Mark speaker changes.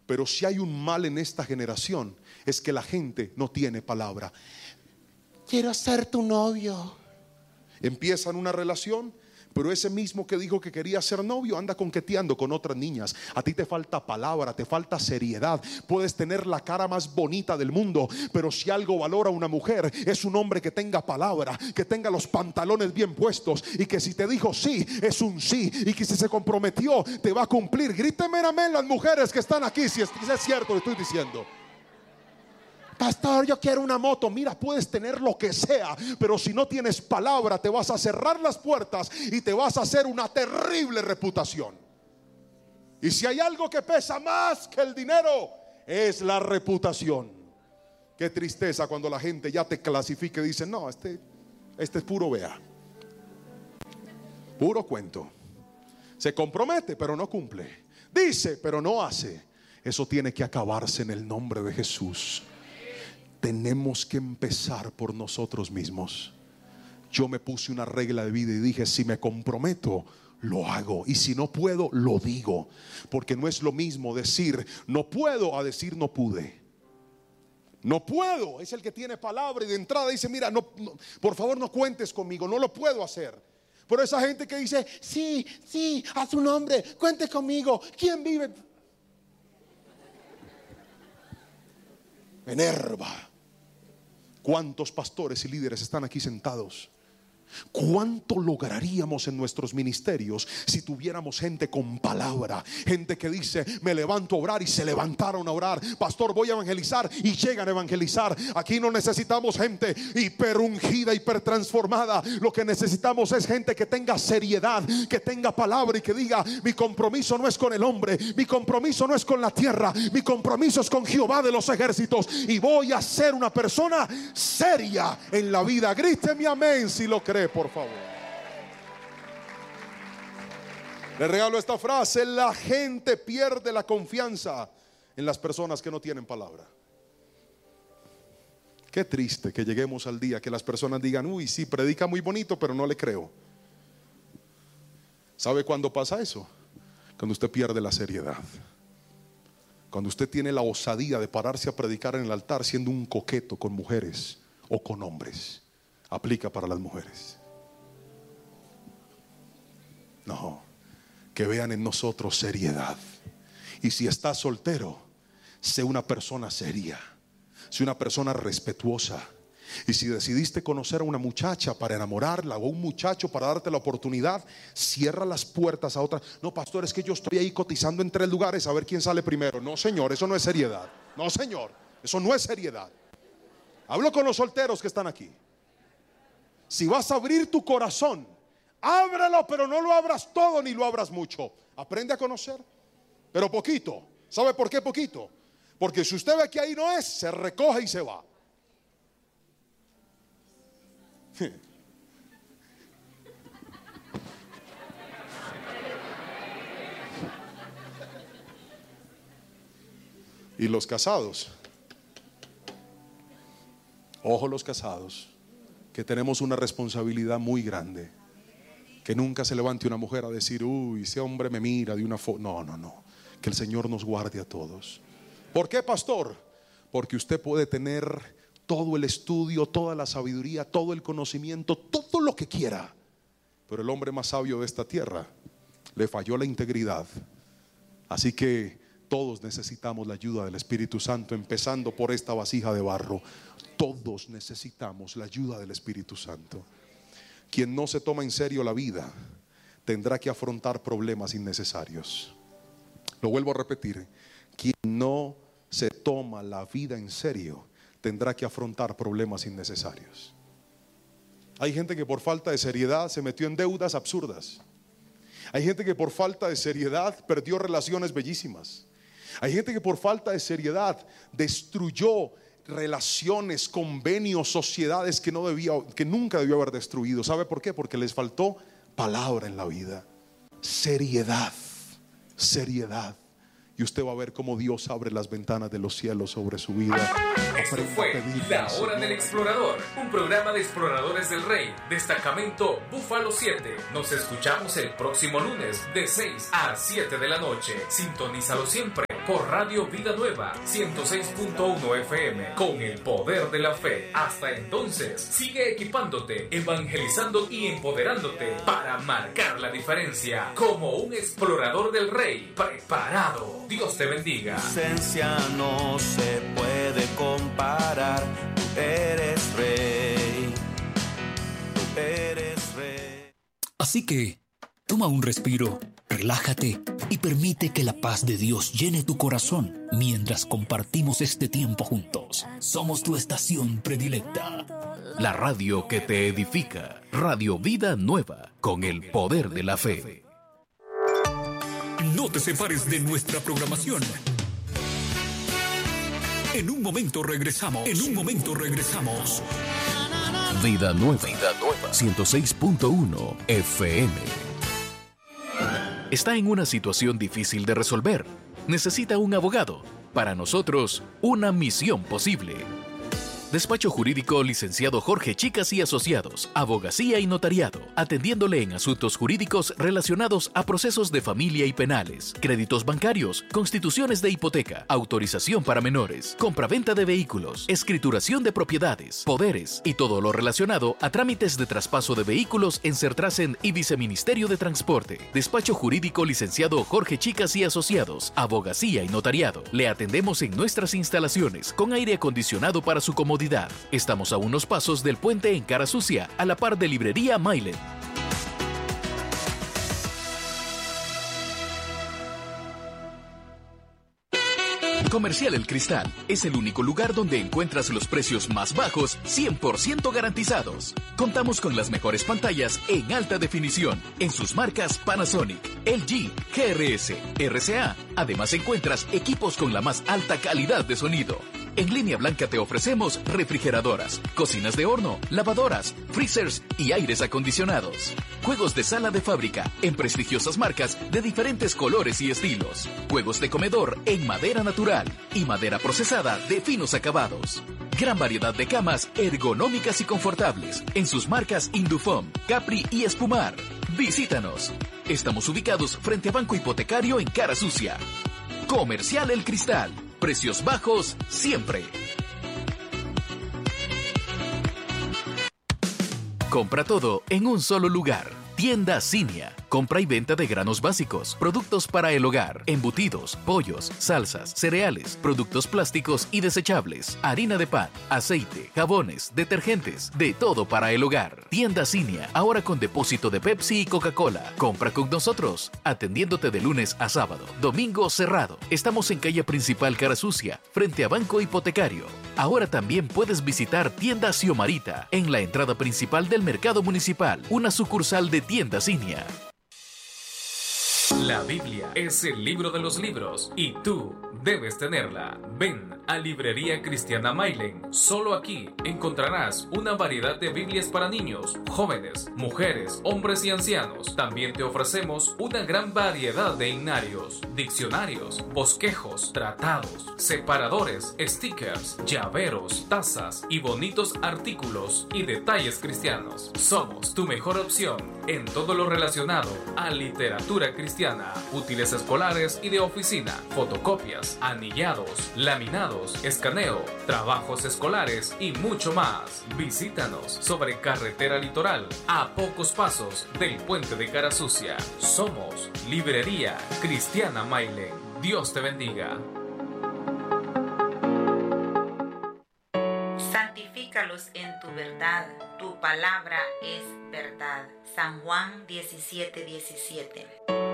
Speaker 1: Pero si hay un mal en esta generación, es que la gente no tiene palabra. Quiero ser tu novio. Empiezan una relación, pero ese mismo que dijo que quería ser novio anda conqueteando con otras niñas. A ti te falta palabra, te falta seriedad. Puedes tener la cara más bonita del mundo, pero si algo valora una mujer, es un hombre que tenga palabra, que tenga los pantalones bien puestos, y que si te dijo sí, es un sí, y que si se comprometió, te va a cumplir. Gríteme amén las mujeres que están aquí, si es cierto lo estoy diciendo. Pastor, yo quiero una moto. Mira, puedes tener lo que sea, pero si no tienes palabra, te vas a cerrar las puertas y te vas a hacer una terrible reputación. Y si hay algo que pesa más que el dinero, es la reputación. Qué tristeza cuando la gente ya te clasifica y dice: no, este es puro vea, puro cuento. Se compromete pero no cumple, dice pero no hace. Eso tiene que acabarse en el nombre de Jesús. Tenemos que empezar por nosotros mismos. Yo me puse una regla de vida y dije: si me comprometo, lo hago, y si no puedo, lo digo. Porque no es lo mismo decir no puedo a decir no pude. No puedo es el que tiene palabra y de entrada dice: mira, no, por favor no cuentes conmigo, no lo puedo hacer. Pero esa gente que dice: sí, a su nombre, cuente conmigo. ¿Quién vive? Me enerva. ¿Cuántos pastores y líderes están aquí sentados? ¿Cuánto lograríamos en nuestros ministerios si tuviéramos gente con palabra? Gente que dice: me levanto a orar, y se levantaron a orar. Pastor, voy a evangelizar, y llegan a evangelizar. Aquí no necesitamos gente hiperungida, hipertransformada. Lo que necesitamos es gente que tenga seriedad, que tenga palabra y que diga: mi compromiso no es con el hombre, mi compromiso no es con la tierra, mi compromiso es con Jehová de los ejércitos, y voy a ser una persona seria en la vida. Gríteme amén si lo cree, por favor. Le regalo esta frase: la gente pierde la confianza en las personas que no tienen palabra. Qué triste que lleguemos al día que las personas digan: uy, sí, predica muy bonito, pero no le creo. ¿Sabe cuándo pasa eso? Cuando usted pierde la seriedad. Cuando usted tiene la osadía de pararse a predicar en el altar siendo un coqueto con mujeres o con hombres. Aplica para las mujeres. No, que vean en nosotros seriedad. Y si estás soltero, sé una persona seria, sé una persona respetuosa. Y si decidiste conocer a una muchacha para enamorarla, o un muchacho para darte la oportunidad, cierra las puertas a otra. No, pastor, es que yo estoy ahí cotizando en 3 lugares a ver quién sale primero. No, señor, eso no es seriedad. No, señor, eso no es seriedad. Hablo con los solteros que están aquí. Si vas a abrir tu corazón, ábrelo, pero no lo abras todo ni lo abras mucho. Aprende a conocer, pero poquito. ¿Sabe por qué poquito? Porque si usted ve que ahí no es, se recoge y se va. Y los casados, ojo los casados, que tenemos una responsabilidad muy grande. Que nunca se levante una mujer a decir: uy, ese hombre me mira de una forma. No. Que el Señor nos guarde a todos. ¿Por qué, pastor? Porque usted puede tener todo el estudio, toda la sabiduría, todo el conocimiento, todo lo que quiera, pero el hombre más sabio de esta tierra le falló la integridad. Así que todos necesitamos la ayuda del Espíritu Santo, empezando por esta vasija de barro. Todos necesitamos la ayuda del Espíritu Santo. Quien no se toma en serio la vida tendrá que afrontar problemas innecesarios. Lo vuelvo a repetir: quien no se toma la vida en serio tendrá que afrontar problemas innecesarios. Hay gente que por falta de seriedad se metió en deudas absurdas. Hay gente que por falta de seriedad perdió relaciones bellísimas. Hay gente que por falta de seriedad destruyó relaciones, convenios, sociedades que nunca debió haber destruido. ¿Sabe por qué? Porque les faltó palabra en la vida. Seriedad. Y usted va a ver cómo Dios abre las ventanas de los cielos sobre su vida.
Speaker 2: Esto fue La Hora del Explorador, un programa de exploradores del Rey, destacamento Búfalo 7. Nos escuchamos el próximo lunes de 6 a 7 de la noche. Sintonízalo siempre por Radio Vida Nueva 106.1 FM con el poder de la fe. Hasta entonces, sigue equipándote, evangelizando y empoderándote para marcar la diferencia como un explorador del Rey preparado. Dios te bendiga.
Speaker 3: Tu esencia no se puede comparar. Tú eres rey. Tú eres rey.
Speaker 4: Así que toma un respiro, relájate y permite que la paz de Dios llene tu corazón mientras compartimos este tiempo juntos. Somos tu estación predilecta.
Speaker 5: La radio que te edifica. Radio Vida Nueva, con el poder de la fe.
Speaker 4: No te separes de nuestra programación. En un momento regresamos.
Speaker 5: Vida Nueva, 106.1 FM. Está en una situación difícil de resolver. Necesita un abogado. Para nosotros, una misión posible. Despacho Jurídico Licenciado Jorge Chicas y Asociados, Abogacía y Notariado, atendiéndole en asuntos jurídicos relacionados a procesos de familia y penales, créditos bancarios, constituciones de hipoteca, autorización para menores, compraventa de vehículos, escrituración de propiedades, poderes y todo lo relacionado a trámites de traspaso de vehículos en Sertrasen y Viceministerio de Transporte. Despacho Jurídico Licenciado Jorge Chicas y Asociados, Abogacía y Notariado. Le atendemos en nuestras instalaciones con aire acondicionado para su comodidad. Estamos a unos pasos del puente en Cara Sucia, a la par de Librería Mailen. Comercial El Cristal es el único lugar donde encuentras los precios más bajos, 100% garantizados. Contamos con las mejores pantallas en alta definición en sus marcas Panasonic, LG, GRS, RCA. Además encuentras equipos con la más alta calidad de sonido. En Línea Blanca te ofrecemos refrigeradoras, cocinas de horno, lavadoras, freezers y aires acondicionados. Juegos de sala de fábrica en prestigiosas marcas de diferentes colores y estilos. Juegos de comedor en madera natural y madera procesada de finos acabados. Gran variedad de camas ergonómicas y confortables en sus marcas Indufom, Capri y Espumar. Visítanos. Estamos ubicados frente a Banco Hipotecario en Cara Sucia. Comercial El Cristal. Precios bajos siempre. Compra todo en un solo lugar. Tienda Cinia. Compra y venta de granos básicos, productos para el hogar, embutidos, pollos, salsas, cereales, productos plásticos y desechables, harina de pan, aceite, jabones, detergentes, de todo para el hogar. Tienda Cinia, ahora con depósito de Pepsi y Coca-Cola. Compra con nosotros, atendiéndote de lunes a sábado, domingo cerrado. Estamos en calle principal Cara Sucia, frente a Banco Hipotecario. Ahora también puedes visitar Tienda Xiomarita, en la entrada principal del Mercado Municipal, una sucursal de Tienda Cinia.
Speaker 2: La Biblia es el libro de los libros y tú debes tenerla. Ven a Librería Cristiana Mailen. Solo aquí encontrarás una variedad de Biblias para niños, jóvenes, mujeres, hombres y ancianos. También te ofrecemos una gran variedad de himnarios, diccionarios, bosquejos, tratados, separadores, stickers, llaveros, tazas y bonitos artículos y detalles cristianos. Somos tu mejor opción en todo lo relacionado a literatura cristiana, útiles escolares y de oficina, fotocopias, anillados, laminados, escaneo, trabajos escolares y mucho más. Visítanos sobre Carretera Litoral, a pocos pasos del puente de Cara Sucia. Somos Librería Cristiana Mailen. Dios te bendiga.
Speaker 6: Santifícalos en tu verdad, tu palabra es verdad. San Juan 17:17.